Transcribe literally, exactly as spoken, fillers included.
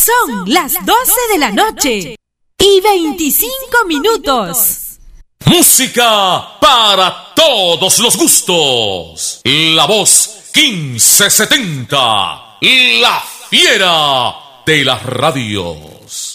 Son las doce de la noche y veinticinco minutos. Música para todos los gustos. La voz quince setenta, la fiera de las radios.